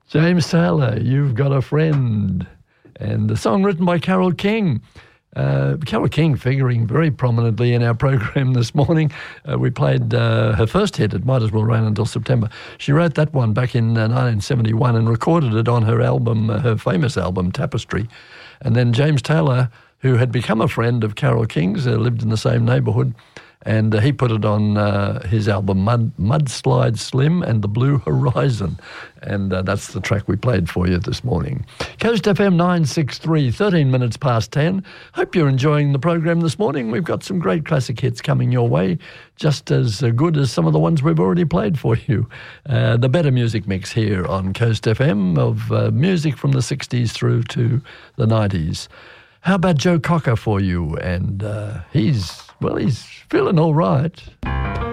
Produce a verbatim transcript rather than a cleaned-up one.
James Taylor, You've Got a Friend. And the song written by Carole King. Uh, Carole King figuring very prominently in our program this morning. Uh, we played uh, her first hit, It Might As Well Rain Until September. She wrote that one back in uh, nineteen seventy-one and recorded it on her album, uh, her famous album, Tapestry. And then James Taylor, who had become a friend of Carole King's, uh, lived in the same neighbourhood, and uh, he put it on uh, his album Mud, Mudslide Slim and the Blue Horizon. And uh, that's the track we played for you this morning. Coast F M nine six three, thirteen minutes past ten. Hope you're enjoying the program this morning. We've got some great classic hits coming your way, just as uh, good as some of the ones we've already played for you. Uh, the better music mix here on Coast F M of uh, music from the sixties through to the nineties. How about Joe Cocker for you? And uh, he's, well, he's feeling all right.